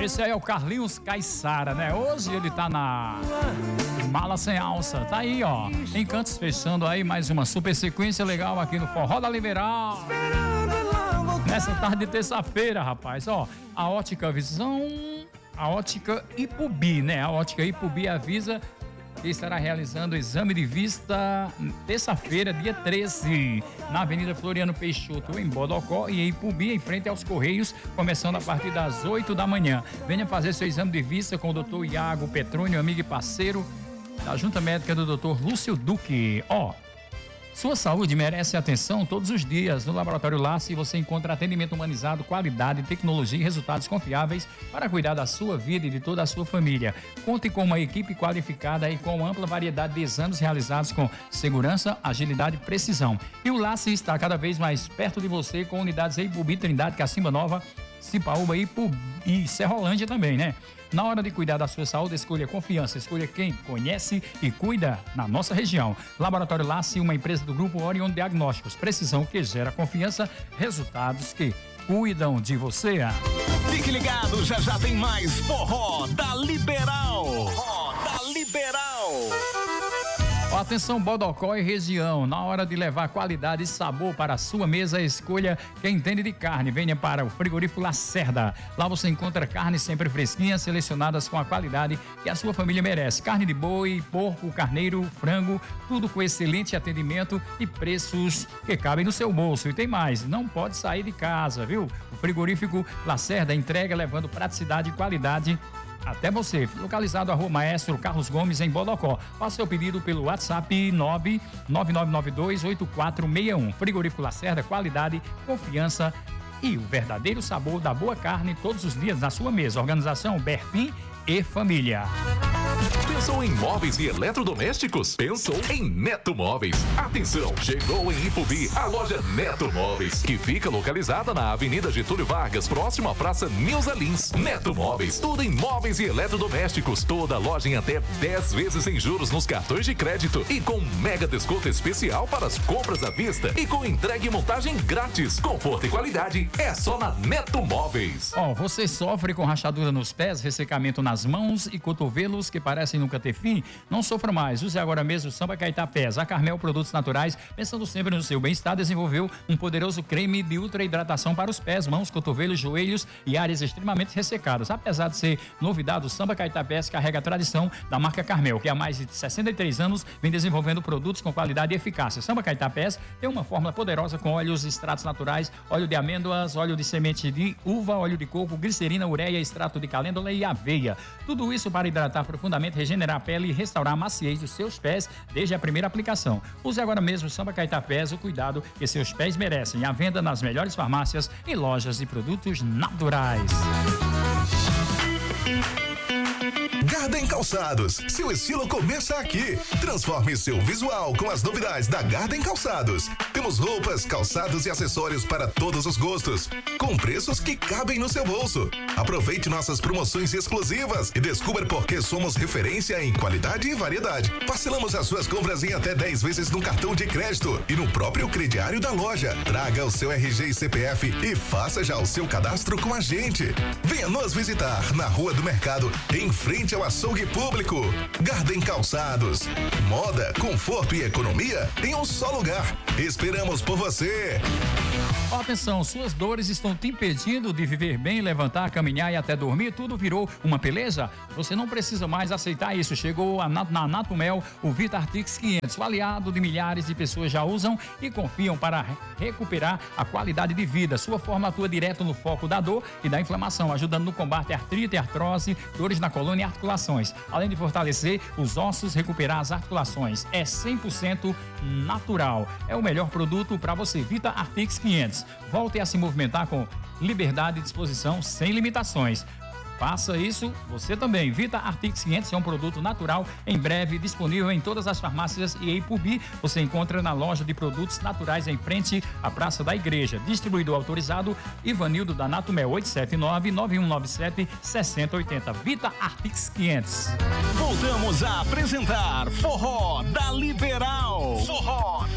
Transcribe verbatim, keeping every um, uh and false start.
Esse aí é o Carlinhos Caiçara, né? Hoje ele tá na Mala Sem Alça. Tá aí, ó. Encantos fechando aí mais uma super sequência legal aqui no Forró da Liberal. Nessa tarde de terça-feira, rapaz, ó. A Ótica Visão, a Ótica Ipubi, né? A Ótica Ipubi avisa que estará realizando o exame de vista terça-feira, dia treze, na Avenida Floriano Peixoto, em Bodocó, e em Ipubi, em frente aos Correios, começando a partir das oito da manhã. Venha fazer seu exame de vista com o doutor Iago Petrônio, amigo e parceiro da Junta Médica do doutor Lúcio Duque. Ó, sua saúde merece atenção todos os dias. No Laboratório Lace você encontra atendimento humanizado, qualidade, tecnologia e resultados confiáveis para cuidar da sua vida e de toda a sua família. Conte com uma equipe qualificada e com ampla variedade de exames realizados com segurança, agilidade e precisão. E o Lace está cada vez mais perto de você com unidades em Ipubi, Trindade, Cacimba Nova, Cipaúba e Serrolândia também, né? Na hora de cuidar da sua saúde, escolha confiança, escolha quem conhece e cuida na nossa região. Laboratório Lace, uma empresa do Grupo Orion Diagnósticos. Precisão que gera confiança, resultados que cuidam de você. Fique ligado, já já tem mais Forró da Liberal. Forró da Liberal. Atenção, Bodocó e região, na hora de levar qualidade e sabor para a sua mesa, escolha quem entende de carne. Venha para o frigorífico Lacerda. Lá você encontra carnes sempre fresquinhas, selecionadas com a qualidade que a sua família merece. Carne de boi, porco, carneiro, frango, tudo com excelente atendimento e preços que cabem no seu bolso. E tem mais, não pode sair de casa, viu? O frigorífico Lacerda entrega levando praticidade e qualidade até você, localizado à Rua Maestro Carlos Gomes, em Bodocó. Faça seu pedido pelo WhatsApp nove nove nove nove dois oito quatro seis um. Frigorífico Lacerda, qualidade, confiança e o verdadeiro sabor da boa carne todos os dias na sua mesa. Organização Berfim e Família. Pensou em móveis e eletrodomésticos? Pensou em Neto Móveis. Atenção, chegou em Ipubi a loja Neto Móveis, que fica localizada na Avenida Getúlio Vargas, próximo à Praça Nilza Lins. Neto Móveis, tudo em móveis e eletrodomésticos. Toda loja em até dez vezes sem juros nos cartões de crédito e com mega desconto especial para as compras à vista e com entrega e montagem grátis. Conforto e qualidade é só na Neto Móveis. Ó, oh, você sofre com rachadura nos pés, ressecamento nas mãos e cotovelos que parecem nunca ter fim? Não sofra mais. Use agora mesmo o Samba Caetá Pés. A Carmel Produtos Naturais, pensando sempre no seu bem-estar, desenvolveu um poderoso creme de ultra hidratação para os pés, mãos, cotovelos, joelhos e áreas extremamente ressecadas. Apesar de ser novidade, o Samba Caetá Pés carrega a tradição da marca Carmel, que há mais de sessenta e três anos vem desenvolvendo produtos com qualidade e eficácia. Samba Caetá Pés tem uma fórmula poderosa com óleos extratos naturais, óleo de amêndoas, óleo de semente de uva, óleo de coco, glicerina, ureia, extrato de calêndula e aveia. Tudo isso para hidratar profundamente, regenerar a pele e restaurar a maciez dos seus pés desde a primeira aplicação. Use agora mesmo o Samba Caetá Pés, o cuidado que seus pés merecem. À venda nas melhores farmácias e lojas de produtos naturais. Garden Calçados, seu estilo começa aqui. Transforme seu visual com as novidades da Garden Calçados. Temos roupas, calçados e acessórios para todos os gostos, com preços que cabem no seu bolso. Aproveite nossas promoções exclusivas e descubra por que somos referência em qualidade e variedade. Parcelamos as suas compras em até dez vezes no cartão de crédito e no próprio crediário da loja. Traga o seu R G e C P F e faça já o seu cadastro com a gente. Venha nos visitar na Rua do Mercado, em frente ao açougue público. Garden Calçados, moda, conforto e economia em um só lugar. Esperamos por você. Atenção, suas dores estão te impedindo de viver bem, levantar, caminhar e até dormir? Tudo virou uma peleja? Você não precisa mais aceitar isso. Chegou a, na, na Natumel o Vitartix quinhentos. O aliado de milhares de pessoas já usam e confiam para recuperar a qualidade de vida. Sua fórmula atua direto no foco da dor e da inflamação, ajudando no combate à artrite, artrose, dores na coluna e articulações. Além de fortalecer os ossos, recuperar as articulações. É cem por cento natural. É o melhor produto para você. Vitartix quinhentos. Volte a se movimentar com liberdade e disposição sem limitações. Faça isso você também. Vitartix quinhentos é um produto natural, em breve disponível em todas as farmácias e em Ipubi. Você encontra na loja de produtos naturais em frente à Praça da Igreja. Distribuidor autorizado Ivanildo da Natumel, oito sete nove, nove um nove sete, seis zero oito zero. Vitartix quinhentos. Voltamos a apresentar Forró da Liberal. Forró